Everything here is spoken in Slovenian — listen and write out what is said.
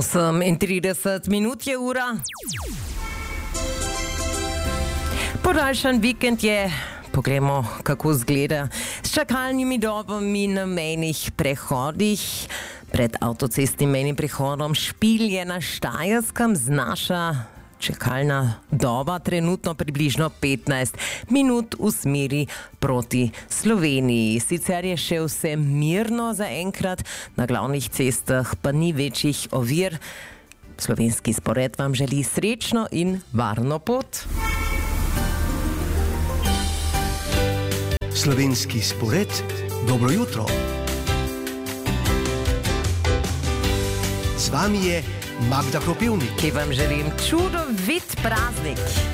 38 minut je ura. Podaljšan vikend je. Poglejmo, kako izgleda s čakalnimi dobami na mejnih prehodih. Pred avtocestnim mejnim prehodom Špilje na Štajerskem znaša čakalna doba trenutno približno 15 minut v smeri proti Sloveniji. Sicer je še vse mirno zaenkrat, na glavnih cestah pa ni večjih ovir. Slovenski spored vam želi srečno in varno pot. Slovenski spored, dobro jutro. Z vami je Magda Kropivnik, ki vam želim čudovit praznik.